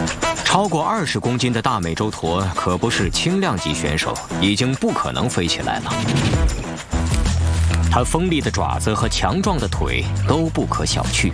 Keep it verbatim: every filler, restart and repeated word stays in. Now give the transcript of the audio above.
超过二十公斤的大美洲驼可不是轻量级选手，已经不可能飞起来了。它锋利的爪子和强壮的腿都不可小觑。